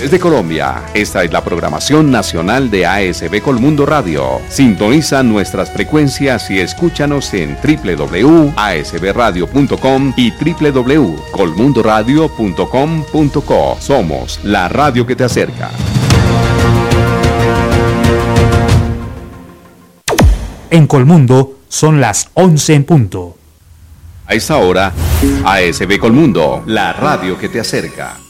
Desde Colombia, esta es la programación nacional de ASB Colmundo Radio. Sintoniza nuestras frecuencias y escúchanos en www.asbradio.com y www.colmundoradio.com.co. Somos la radio que te acerca. En Colmundo son las 11 en punto. A esta hora, ASB Colmundo, la radio que te acerca.